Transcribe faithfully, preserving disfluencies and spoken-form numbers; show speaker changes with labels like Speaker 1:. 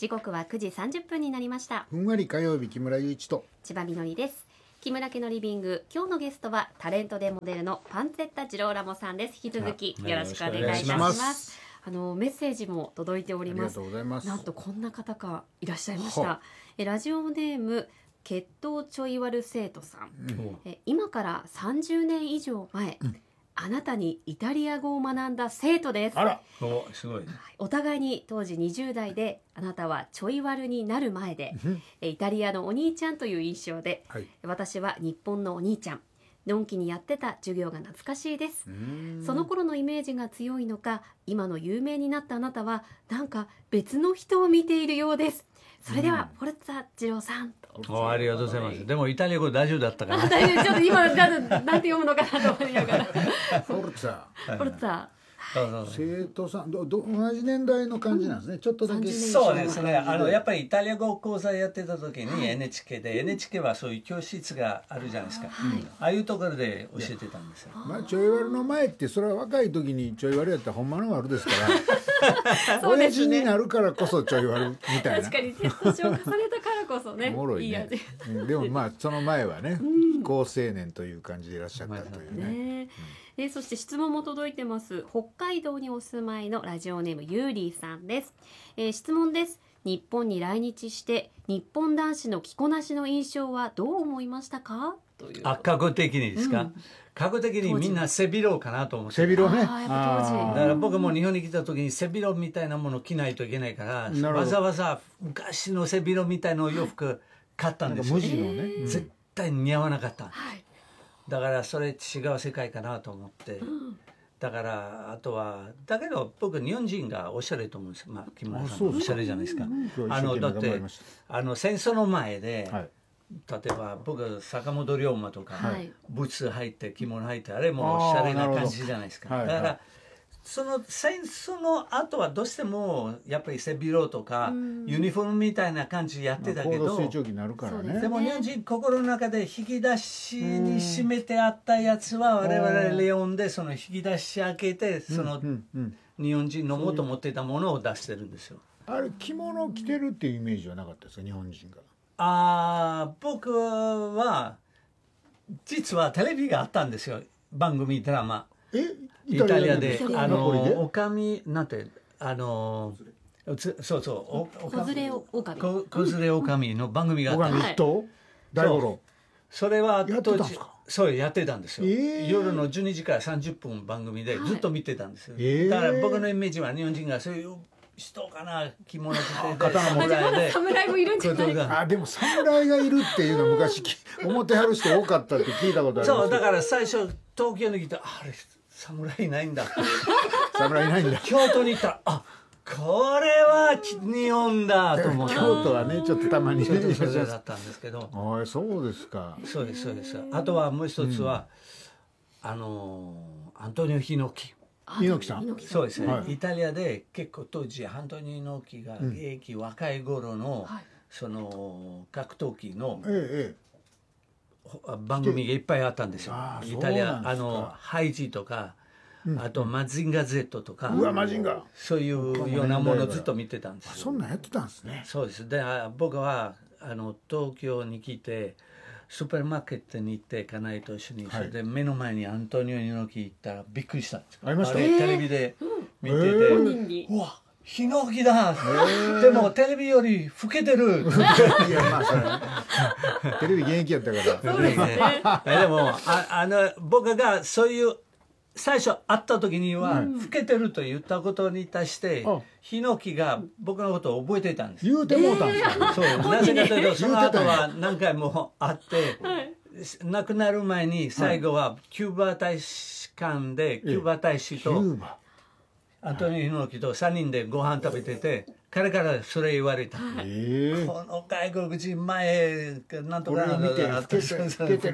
Speaker 1: 時刻はくじさんじゅっぷんになりました。
Speaker 2: ふんわり火曜日、木村祐一と
Speaker 1: 千葉みのりです。木村家のリビング、今日のゲストはタレントでモデルのパンツェッタ・ジローラモさんです。引き続きよろしくお願いいたします。あのメッセージも届いております。
Speaker 2: ありがとうございます。
Speaker 1: なんとこんな方がいらっしゃいました。えラジオネーム血統ちょい悪生徒さん、うん、え今からさんじゅうねん以上前、うん、あなたにイタリア語を学んだ生徒です。
Speaker 3: あら、お、すごい。
Speaker 1: お互いに当時にじゅう代で、あなたはちょい悪になる前でイタリアのお兄ちゃんという印象で、はい、私は日本のお兄ちゃん。のんきにやってた授業が懐かしいです。その頃のイメージが強いのか、今の有名になったあなたはなんか別の人を見ているようです。それでは、フォルツァ二郎さん
Speaker 3: と。ありがとうございます。でもイタリア語大丈夫だったかな。
Speaker 1: 大丈夫。ちょっと今なんて読むのかなと思いながら。
Speaker 2: フォルツァ。
Speaker 1: フォルツァ。
Speaker 2: 生徒さんどど同じ年代の感じなんですね、うん、ちょっとだけ。
Speaker 3: そうですね。あのやっぱりイタリア語講座やってた時に エヌエイチケー で、はい、エヌエイチケー はそういう教室があるじゃないですか、はい、ああいうところで教えてたんですよ。
Speaker 2: まあちょい悪の前ってそれは若い時にちょい悪やったらほんまの悪ですから親父になるからこそちょい悪みたいな。
Speaker 1: 確かに年を重ねたからこそね。
Speaker 2: おもろいね。いい味でもまあその前はね、うん、高青年という感じでいらっしゃったというね、ね、
Speaker 1: うん、えそして質問も届いてます。北海道にお住まいのラジオネームユーリーさんです、えー、質問です。日本に来日して日本男子の着こなしの印象はどう思いましたかという。
Speaker 3: あ、過去的にですか、うん、過去的にみんな背広かなと思って。
Speaker 2: 背広ね。
Speaker 1: あやっぱ当時
Speaker 3: だから僕も日本に来た時に背広みたいなもの着ないといけないから、わざわざ昔の背広みたいな洋服買ったんですよ。
Speaker 2: 無地のね、
Speaker 3: うん、絶対似合わなかった、はい、だからそれ違う世界かなと思って、うん、だからあとはだけど僕日本人がおしゃれと思うんですよ。まあ木村さんおしゃれじゃないですか。あのだってあの戦争の前で、はい、例えば僕坂本龍馬とか、はい、ブーツ履いて着物履いてあれもおしゃれな感じじゃないですか。だから、はいはい、その戦争の後はどうしてもやっぱり背広とかユニフォームみたいな感じやってたけど、
Speaker 2: 成長期になるからね。
Speaker 3: でも日本人心の中で引き出しに締めてあったやつは我々レオンでその引き出し開けてその日本人のもと持っていたものを出してるんですよ。
Speaker 2: あれ着物着てるっていうイメージはなかったですか、日本人が。
Speaker 3: あ僕は実はテレビがあったんですよ、番組ドラマ。
Speaker 2: え
Speaker 3: イタリアであのおかみなんてあのそうそう
Speaker 1: 子連れおかみ子
Speaker 3: 連れおかみの番組があったんです。
Speaker 2: 大五郎。
Speaker 3: それは当時そうやってたんですよ、えー、夜のじゅうにじからさんじゅっぷん番組でずっと見てたんですよ、はい、だから僕のイメージは日本人がそういう人かな、着物着て
Speaker 2: 刀
Speaker 1: も侍もいるんじゃないか。
Speaker 2: あでも侍がいるっていうのは昔思ってはる人多かったって聞いたことあります。
Speaker 3: そうだから最初東京に来てあれ侍いないんだ
Speaker 2: 侍いないんだ
Speaker 3: 京都に行ったらあこれは日本だと思って。
Speaker 2: 京都はねちょっとたまに
Speaker 3: ちょっとそれだったんですけど。
Speaker 2: あそうですか。
Speaker 3: そうですそうです。あとはもう一つは、うん、あのアントニオ猪木。
Speaker 2: 猪木さん。
Speaker 3: そうですね、はい、イタリアで結構当時アントニオ猪木が現役、うん、若い頃の、はい、その格闘技の、ええ、番組がいっぱいあったんですよ。イタリアあのハイジとか。うん、あとマジンガ Z とか、
Speaker 2: うわマジンガ
Speaker 3: そういうようなものをずっと見てたんですよ。
Speaker 2: そんなんやってたんですね。
Speaker 3: そうです。で僕はあの東京に来てスーパーマーケットに行って家内と一緒に、はい、それで目の前にアントニオ猪木行ったらびっくりしたんです。
Speaker 2: ありました。
Speaker 3: あれテレビで見てて、えー、うわ猪木だ、えー、でもテレビより老けてるいやまあそれ、ね、
Speaker 2: テレビ現役やったから
Speaker 3: そうですねでもああの僕がそういう最初会った時には老けてると言ったことに対して猪木が僕のことを覚えていたんです。
Speaker 2: 言うてもうたんですか。
Speaker 3: そうなぜかというとその後は何回も会って亡くなる前に最後はキューバ大使館でキューバ大使とアントニオ猪木とさんにんでご飯食べてて彼からそれ言われた、えー、この外国人前なんとかなんとか